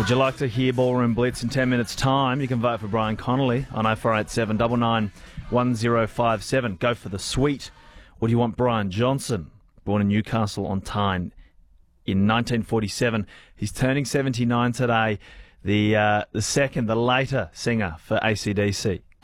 Would you like to hear Ballroom Blitz in 10 minutes' time? You can vote for Brian Connolly on 0487 99 1057. Go for the sweet. Or do you want Brian Johnson, born in Newcastle on Tyne in 1947? He's turning 79 today. The later singer for AC/DC.